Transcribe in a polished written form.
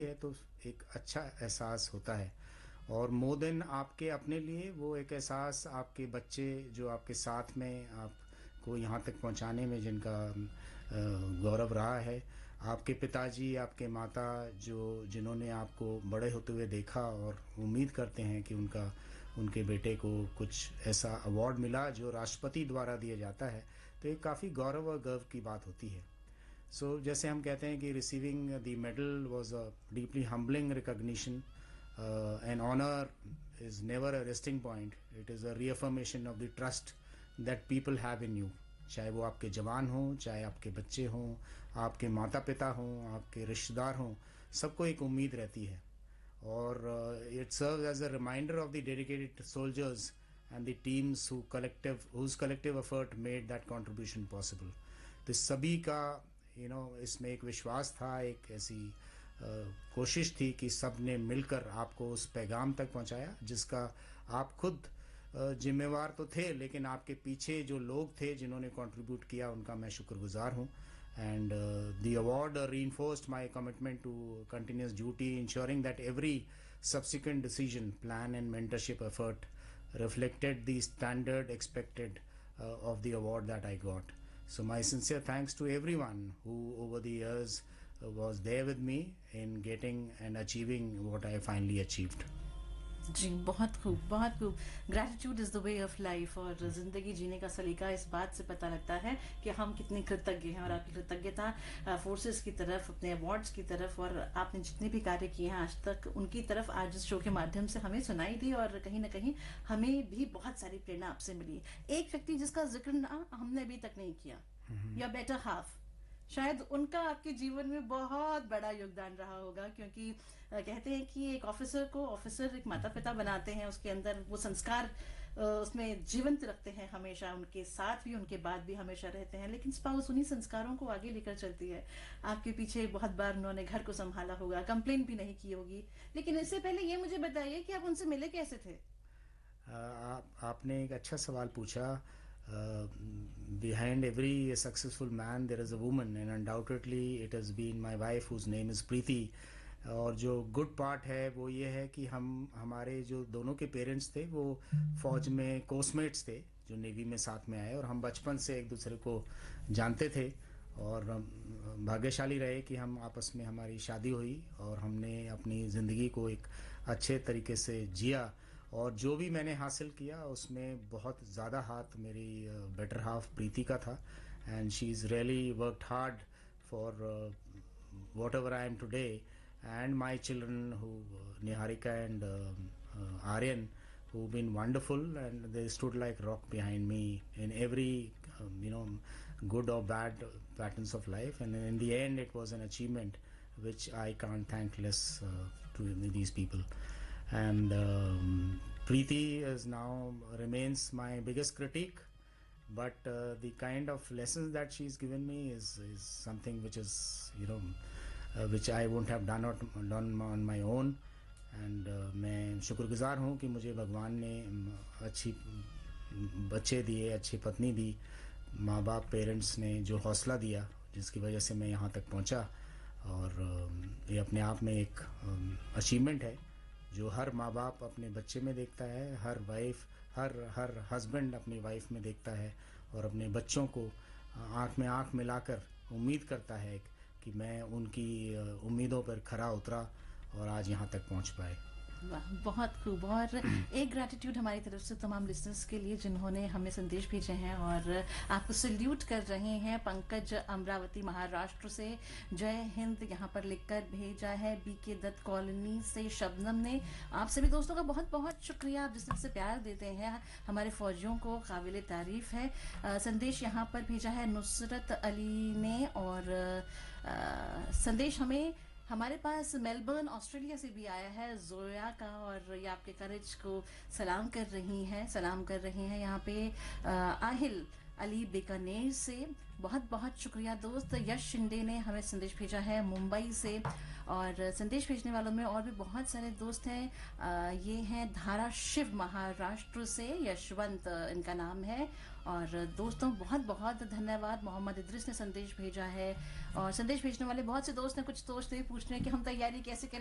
है तो एक अच्छा एहसास होता है। और मोर देन आपके अपने लिए वो एक एहसास आपके बच्चे जो आपके साथ में आपको यहाँ तक पहुँचाने में जिनका गौरव रहा है, आपके पिताजी, आपके माता जो जिन्होंने आपको बड़े होते हुए देखा और उम्मीद करते हैं कि उनके बेटे को कुछ ऐसा अवार्ड मिला जो राष्ट्रपति द्वारा दिया जाता है, तो ये काफ़ी गौरव और गर्व की बात होती है। सो जैसे हम कहते हैं कि receiving the medal was a deeply humbling recognition, an honour is never a resting point, it is a रीअफर्मेशन of the trust that people have in you. चाहे वो आपके जवान हों, चाहे आपके बच्चे हों, आपके माता पिता हों, आपके रिश्तेदार हों, सबको एक उम्मीद रहती है। और it serves as a reminder of the dedicated soldiers and the teams whose collective effort made that contribution possible। तो सभी का इसमें एक विश्वास था, एक ऐसी कोशिश थी कि सब ने मिलकर आपको उस पैगाम तक पहुंचाया जिसका आप खुद जिम्मेवार तो थे, लेकिन आपके पीछे जो लोग थे जिन्होंने कंट्रीब्यूट किया उनका मैं शुक्रगुजार हूं। And the award reinforced my commitment to continuous duty, ensuring that every subsequent decision, plan and mentorship effort reflected the standard expected of the award that I got. So my sincere thanks to everyone who over the years was there with me in getting and achieving what I finally achieved. जी, बहुत खूब, बहुत खूब। Gratitude is the way of life और ज़िंदगी जीने का सलीका इस बात से पता लगता है कि हम कितने कृतज्ञ हैं और आपकी कृतज्ञता फोर्सेस की तरफ, अपने अवार्ड्स की तरफ और आपने जितने भी कार्य किए हैं आज तक, उनकी तरफ आज इस शो के माध्यम से हमें सुनाई दी और कहीं न कहीं हमें भी बहुत सारी प्रेरणा आपसे मिली। एक व्यक्ति जिसका ज़िक्र ना हमने अभी तक नहीं किया, योर बेटर हाल्फ। शायद उनका आपके जीवन में बहुत बड़ा योगदान रहा होगा क्योंकि कहते हैं कि एक ऑफिसर एक माता पिता बनाते हैं, उसके अंदर वो संस्कार उसमें जीवंत रखते हैं, हमेशा उनके साथ भी उनके बाद भी हमेशा रहते हैं, लेकिन स्पाउस उन्हीं संस्कारों को आगे लेकर चलती है। आपके पीछे बहुत बार उन्होंने घर को संभाला होगा, कंप्लेन भी नहीं की होगी, लेकिन इससे पहले ये मुझे बताइए कि आप उनसे मिले कैसे थे? आपने एक अच्छा सवाल पूछा। Behind every successful man there is a woman, and undoubtedly it has been my wife whose name is Preeti। और जो गुड पार्ट है वो ये है कि हमारे जो दोनों के पेरेंट्स थे वो फौज में कोस्टमेट्स थे जो नेवी में साथ में आए, और हम बचपन से एक दूसरे को जानते थे और भाग्यशाली रहे कि हम आपस में हमारी शादी हुई और हमने अपनी ज़िंदगी को एक अच्छे तरीके से जिया। और जो भी मैंने हासिल किया उसमें बहुत ज़्यादा हाथ मेरी बेटर हाफ प्रीति का था, and she is really worked hard for what ever I am today. And my children who Niharika and Aryan who've been wonderful, and they stood like rock behind me in every good or bad patterns of life, and in the end it was an achievement which I can't thank less to these people. And Preeti is now remains my biggest critique, but the kind of lessons that she's given me is something which is which I wouldn't have done on my own। And मैं शुक्रगुजार हूँ कि मुझे भगवान ने अच्छी बच्चे दिए, अच्छी पत्नी दी, माँ बाप पेरेंट्स ने जो हौसला दिया जिसकी वजह से मैं यहाँ तक पहुँचा। और ये अपने आप में एक अचीवमेंट है जो हर माँ बाप अपने बच्चे में देखता है, हर हस्बैंड अपनी वाइफ में देखता है और अपने बच्चों को आँख में आँख मिलाकर उम्मीद करता है कि मैं उनकी उम्मीदों पर खरा उतरा और आज यहाँ तक पहुँच पाए। वाह, बहुत खूब। और एक ग्रैटिट्यूड हमारी तरफ से तमाम लिसनर्स के लिए जिन्होंने हमें संदेश भेजे हैं और आपको सल्यूट कर रहे हैं। पंकज अमरावती महाराष्ट्र से, जय हिंद यहाँ पर लिखकर भेजा है। बीके दत्त कॉलोनी से शबनम ने। आप सभी दोस्तों का बहुत बहुत शुक्रिया, आप जिस तरह से प्यार देते हैं हमारे फौजियों को, काबिल तारीफ है। संदेश यहाँ पर भेजा है नुसरत अली ने और संदेश हमें हमारे पास मेलबर्न ऑस्ट्रेलिया से भी आया है जोया का, और ये आपके करेज को सलाम कर रही हैं यहाँ पे अली बीकानेर से। बहुत बहुत शुक्रिया दोस्त। यश शिंदे ने हमें संदेश भेजा है मुंबई से, और संदेश भेजने वालों में और भी बहुत सारे दोस्त हैं। ये हैं धारा शिव महाराष्ट्र से, यशवंत इनका नाम है। और दोस्तों बहुत बहुत धन्यवाद। मोहम्मद इद्रिस ने संदेश भेजा है, और संदेश भेजने वाले बहुत से दोस्त हैं। कुछ दोस्त ये पूछ रहे हैं कि हम तैयारी कैसे करें।